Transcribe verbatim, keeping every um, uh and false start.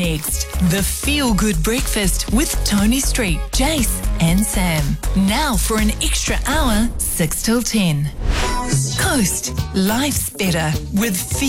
Next, the Feel Good Breakfast with Tony Street, Jace and Sam. Now for an extra hour, six till ten. Coast. Life's better with Feel